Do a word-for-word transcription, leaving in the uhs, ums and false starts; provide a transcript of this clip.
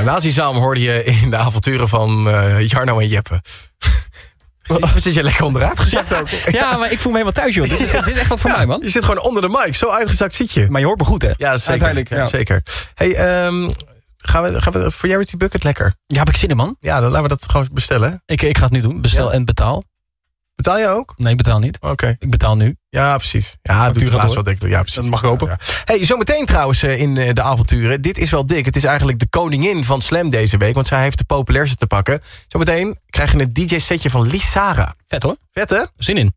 Nou, naast die zaam hoorde je in de avonturen van uh, Jarno en Jeppe. We zit je lekker onderuit gezakt ook. Ja, maar ik voel me helemaal thuis, joh. Dit is, dit is echt wat voor ja, mij, man. Je zit gewoon onder de mic. Zo uitgezakt zit je. Maar je hoort me goed, hè? Ja, zeker. Uiteindelijk, ja. ja. zeker. Hey, um, gaan, we, gaan we voor Charity Bucket lekker? Ja, heb ik zin in, man. Ja, dan laten we dat gewoon bestellen. Ik, ik ga het nu doen. Bestel ja. en betaal. Betaal je ook? Nee, ik betaal niet. Oké. Okay. Ik betaal nu. Ja, precies. Ja, dat doet het laatst wel, denk ik. Ja, precies. Dat mag hopen. Ja, ja. Hey, zometeen trouwens in de avonturen. Dit is wel dik. Het is eigenlijk de koningin van Slam deze week. Want zij heeft de populairste te pakken. Zometeen krijg je een D J-setje van Lies Sara. Vet, hoor. Vet, hè? Zin in.